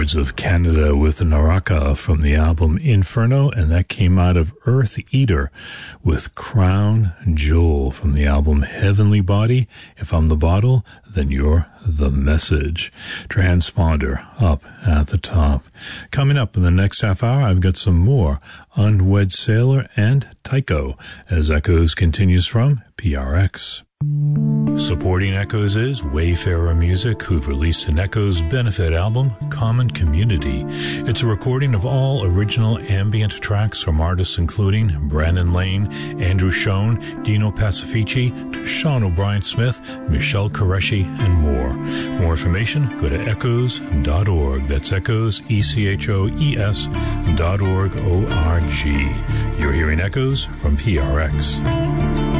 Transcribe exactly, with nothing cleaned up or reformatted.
Boards of Canada with Naraka from the album Inferno, and that came out of Earth Eater with Crown Jewel from the album Heavenly Body. If I'm the bottle, then you're the message. Transponder up at the top. Coming up in the next half hour, I've got some more Unwed Sailor and Tycho as Echoes continues from P R X. Supporting Echoes is Wayfarer Music, who've released an Echoes benefit album, Common Community. It's a recording of all original ambient tracks from artists including Brandon Lane, Andrew Schoen, Dino Pacifici, Sean O'Brien Smith, Michelle Qureshi, and more. For more information, go to echoes dot org. That's Echoes, E C H O E S dot org, O R G. You're hearing Echoes from P R X.